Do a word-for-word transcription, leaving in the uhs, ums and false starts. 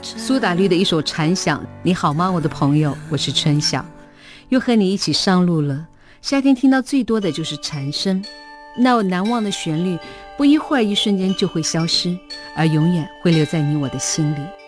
苏打绿的一首蝉响，你好吗我的朋友，我是春晓，又和你一起上路了。夏天听到最多的就是蝉声，那难忘的旋律不一会儿一瞬间就会消失，而永远会留在你我的心里。